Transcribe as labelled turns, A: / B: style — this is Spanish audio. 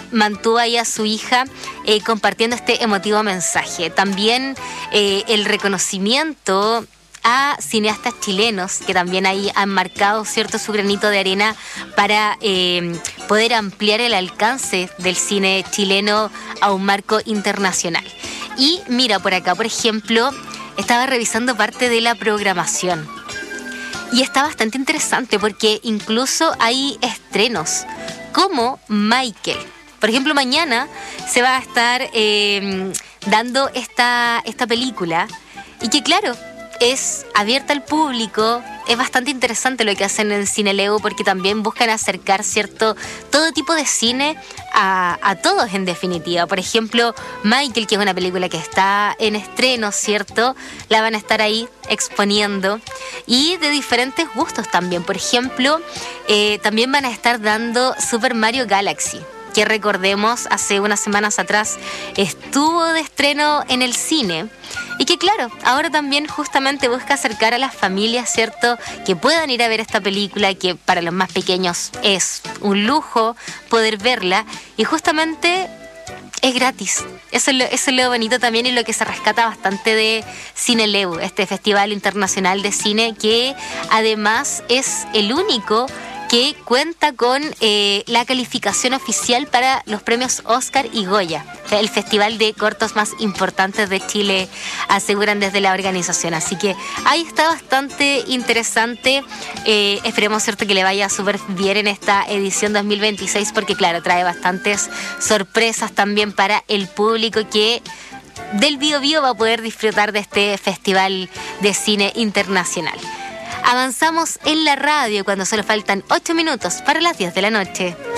A: mantuvo ahí a su hija compartiendo este emotivo mensaje. También el reconocimiento a cineastas chilenos que también ahí han marcado, ¿cierto?, su granito de arena para poder ampliar el alcance del cine chileno a un marco internacional. Y mira, por acá, por ejemplo, estaba revisando parte de la programación y está bastante interesante porque incluso hay estrenos como Michael. Por ejemplo, mañana se va a estar dando esta película y que, claro, es abierta al público. Es bastante interesante lo que hacen en Cineleu porque también buscan acercar, ¿cierto?, todo tipo de cine a todos, en definitiva. Por ejemplo, Michael, que es una película que está en estreno, ¿cierto?, la van a estar ahí exponiendo, y de diferentes gustos también. Por ejemplo, también van a estar dando Super Mario Galaxy, que recordemos, hace unas semanas atrás estuvo de estreno en el cine y que, claro, ahora también justamente busca acercar a las familias, ¿cierto?, que puedan ir a ver esta película, que para los más pequeños es un lujo poder verla, y justamente es gratis. Eso es lo bonito también y lo que se rescata bastante de Cineleu, este Festival Internacional de Cine, que además es el único que cuenta con la calificación oficial para los premios Oscar y Goya, el festival de cortos más importantes de Chile, aseguran desde la organización. Así que ahí está bastante interesante. Esperemos, cierto, que le vaya súper bien en esta edición 2026 porque, claro, trae bastantes sorpresas también para el público que del Biobío va a poder disfrutar de este festival de cine internacional. Avanzamos en la radio cuando solo faltan 8 minutos para las 10 de la noche.